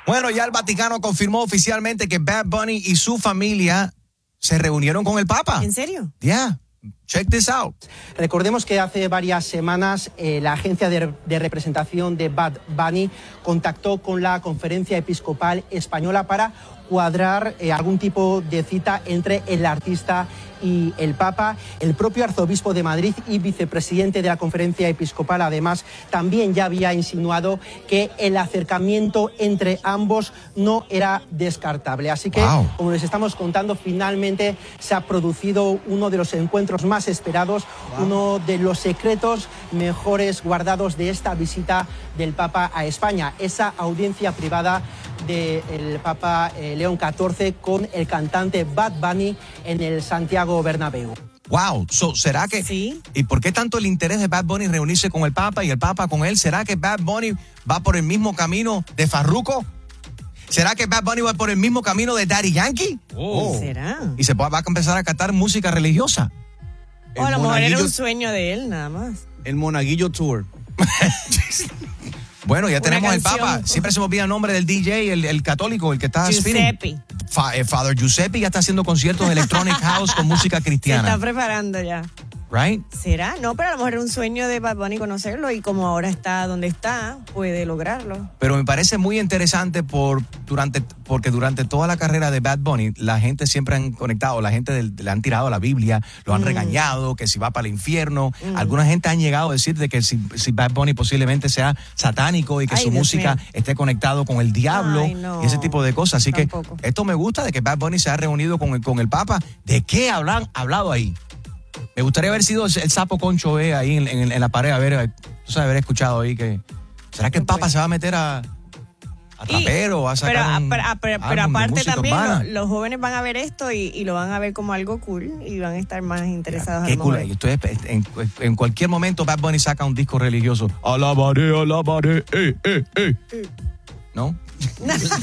Bueno, ya el Vaticano confirmó oficialmente que Bad Bunny y su familia se reunieron con el Papa. ¿En serio? Yeah. Check this out. Recordemos que hace varias semanas la agencia de representación de Bad Bunny contactó con la Conferencia Episcopal Española para cuadrar algún tipo de cita entre el artista y el Papa. El propio arzobispo de Madrid y vicepresidente de la Conferencia Episcopal, además, también ya había insinuado que el acercamiento entre ambos no era descartable. Así que, como les estamos contando, finalmente se ha producido uno de los encuentros más esperados, uno de los secretos mejores guardados de esta visita del Papa a España, esa audiencia privada del Papa León XIV con el cantante Bad Bunny en el Santiago Bernabéu. Wow, ¿será que? Sí. ¿Y por qué tanto el interés de Bad Bunny reunirse con el Papa y el Papa con él? ¿Será que Bad Bunny va por el mismo camino de Farruko? ¿Será que Bad Bunny va por el mismo camino de Daddy Yankee? ¿Será? Y se va a empezar a cantar música religiosa. O a lo mejor era un sueño de él, nada más. El Monaguillo Tour. Bueno, ya tenemos el canción. Papa. Siempre se me olvida el nombre del DJ, el católico, el que está Giuseppe. Father Giuseppe ya está haciendo conciertos de Electronic House con música Se cristiana. está preparando ya. Right? ¿Será? No, pero a lo mejor era un sueño de Bad Bunny conocerlo y como ahora está donde está, puede lograrlo. Pero me parece muy interesante porque durante toda la carrera de Bad Bunny, la gente siempre han conectado, la gente le han tirado la Biblia, lo han regañado, que si va para el infierno. Alguna gente han llegado a decir de que si Bad Bunny posiblemente sea satánico y que su Dios música mío. esté conectado con el diablo y ese tipo de cosas. Así Tampoco. que esto me gusta de que Bad Bunny se ha reunido con el Papa. ¿De qué han hablado ahí? Me gustaría haber sido el sapo Concho ahí en la pared, haber escuchado ahí que... ¿Será que el Papa se va a meter a trapero? ¿Va a sacar pero aparte también los jóvenes van a ver esto y lo van a ver como algo cool y van a estar más interesados. Qué cool. En cualquier momento Bad Bunny saca un disco religioso. Alabaré, ¿no?